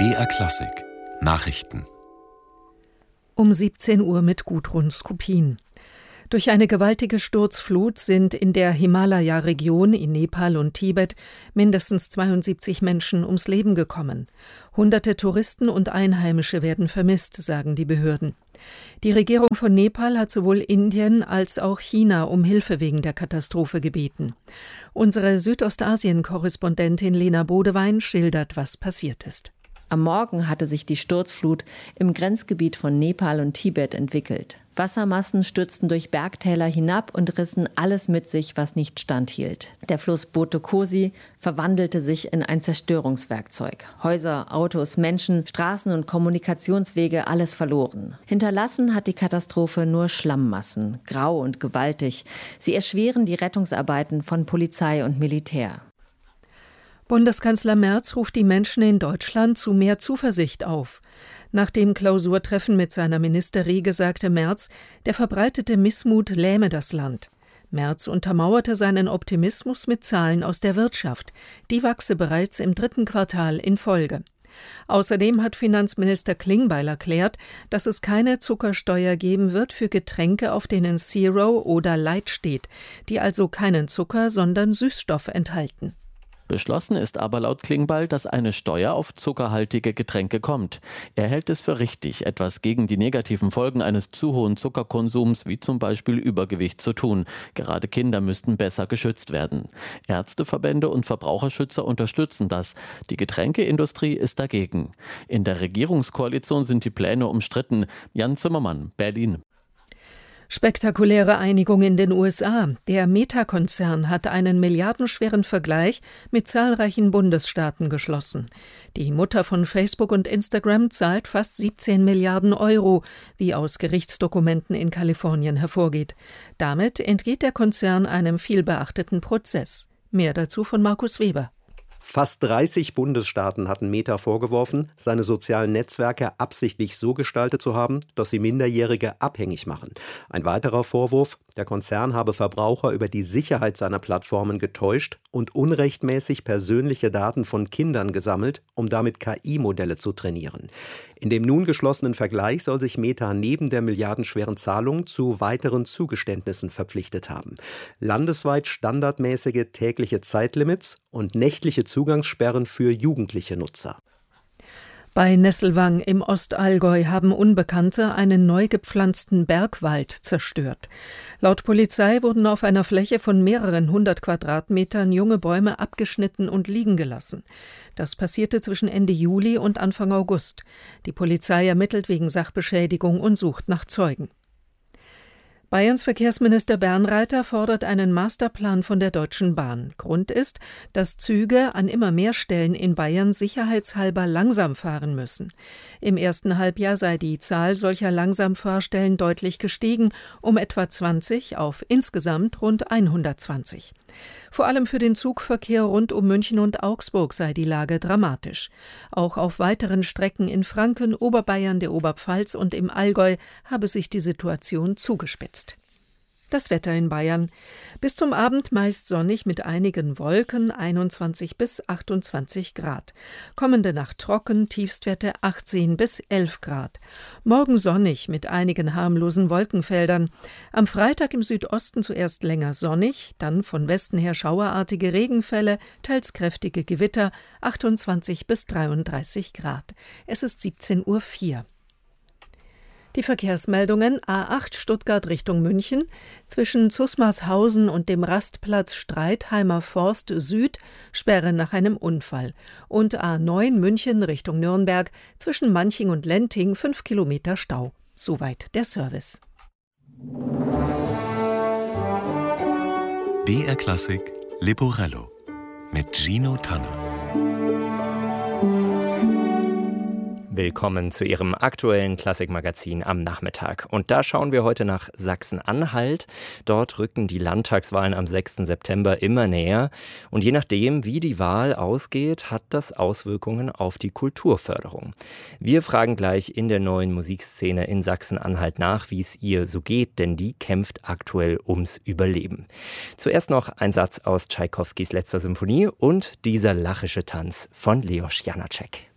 BR Klassik Nachrichten Um 17 Uhr mit Gudrun Skupin. Durch eine gewaltige Sturzflut sind in der Himalaya-Region in Nepal und Tibet mindestens 72 Menschen ums Leben gekommen. Hunderte Touristen und Einheimische werden vermisst, sagen die Behörden. Die Regierung von Nepal hat sowohl Indien als auch China um Hilfe wegen der Katastrophe gebeten. Unsere Südostasien-Korrespondentin Lena Bodewein schildert, was passiert ist. Am Morgen hatte sich die Sturzflut im Grenzgebiet von Nepal und Tibet entwickelt. Wassermassen stürzten durch Bergtäler hinab und rissen alles mit sich, was nicht standhielt. Der Fluss Boto Kosi verwandelte sich in ein Zerstörungswerkzeug. Häuser, Autos, Menschen, Straßen und Kommunikationswege, alles verloren. Hinterlassen hat die Katastrophe nur Schlammmassen, grau und gewaltig. Sie erschweren die Rettungsarbeiten von Polizei und Militär. Bundeskanzler Merz ruft die Menschen in Deutschland zu mehr Zuversicht auf. Nach dem Klausurtreffen mit seiner Ministerriege sagte Merz, der verbreitete Missmut lähme das Land. Merz untermauerte seinen Optimismus mit Zahlen aus der Wirtschaft. Die wachse bereits im 3. Quartal in Folge. Außerdem hat Finanzminister Klingbeil erklärt, dass es keine Zuckersteuer geben wird für Getränke, auf denen Zero oder Light steht, die also keinen Zucker, sondern Süßstoff enthalten. Beschlossen ist aber laut Klingbeil, dass eine Steuer auf zuckerhaltige Getränke kommt. Er hält es für richtig, etwas gegen die negativen Folgen eines zu hohen Zuckerkonsums, wie zum Beispiel Übergewicht, zu tun. Gerade Kinder müssten besser geschützt werden. Ärzteverbände und Verbraucherschützer unterstützen das. Die Getränkeindustrie ist dagegen. In der Regierungskoalition sind die Pläne umstritten. Jan Zimmermann, Berlin. Spektakuläre Einigung in den USA. Der Meta-Konzern hat einen milliardenschweren Vergleich mit zahlreichen Bundesstaaten geschlossen. Die Mutter von Facebook und Instagram zahlt fast 17 Milliarden Euro, wie aus Gerichtsdokumenten in Kalifornien hervorgeht. Damit entgeht der Konzern einem vielbeachteten Prozess. Mehr dazu von Markus Weber. Fast 30 Bundesstaaten hatten Meta vorgeworfen, seine sozialen Netzwerke absichtlich so gestaltet zu haben, dass sie Minderjährige abhängig machen. Ein weiterer Vorwurf, der Konzern habe Verbraucher über die Sicherheit seiner Plattformen getäuscht und unrechtmäßig persönliche Daten von Kindern gesammelt, um damit KI-Modelle zu trainieren. In dem nun geschlossenen Vergleich soll sich Meta neben der milliardenschweren Zahlung zu weiteren Zugeständnissen verpflichtet haben. Landesweit standardmäßige tägliche Zeitlimits und nächtliche Zugangssperren für jugendliche Nutzer. Bei Nesselwang im Ostallgäu haben Unbekannte einen neu gepflanzten Bergwald zerstört. Laut Polizei wurden auf einer Fläche von mehreren 100 Quadratmetern junge Bäume abgeschnitten und liegen gelassen. Das passierte zwischen Ende Juli und Anfang August. Die Polizei ermittelt wegen Sachbeschädigung und sucht nach Zeugen. Bayerns Verkehrsminister Bernreiter fordert einen Masterplan von der Deutschen Bahn. Grund ist, dass Züge an immer mehr Stellen in Bayern sicherheitshalber langsam fahren müssen. Im ersten Halbjahr sei die Zahl solcher Langsamfahrstellen deutlich gestiegen, um etwa 20 auf insgesamt rund 120. Vor allem für den Zugverkehr rund um München und Augsburg sei die Lage dramatisch. Auch auf weiteren Strecken in Franken, Oberbayern, der Oberpfalz und im Allgäu habe sich die Situation zugespitzt. Das Wetter in Bayern. Bis zum Abend meist sonnig mit einigen Wolken, 21 bis 28 Grad. Kommende Nacht trocken, Tiefstwerte 18 bis 11 Grad. Morgen sonnig mit einigen harmlosen Wolkenfeldern. Am Freitag im Südosten zuerst länger sonnig, dann von Westen her schauerartige Regenfälle, teils kräftige Gewitter, 28 bis 33 Grad. Es ist 17:04 Uhr. Die Verkehrsmeldungen: A8 Stuttgart Richtung München, zwischen Zusmarshausen und dem Rastplatz Streitheimer Forst Süd, Sperre nach einem Unfall. Und A9 München Richtung Nürnberg, zwischen Manching und Lenting 5 Kilometer Stau. Soweit der Service. BR Klassik Leporello mit Gino Tanner. Willkommen zu Ihrem aktuellen Klassikmagazin am Nachmittag. Und da schauen wir heute nach Sachsen-Anhalt. Dort rücken die Landtagswahlen am 6. September immer näher. Und je nachdem, wie die Wahl ausgeht, hat das Auswirkungen auf die Kulturförderung. Wir fragen gleich in der neuen Musikszene in Sachsen-Anhalt nach, wie es ihr so geht, denn die kämpft aktuell ums Überleben. Zuerst noch ein Satz aus Tschaikowskis letzter Symphonie und dieser lachische Tanz von Leos Janáček.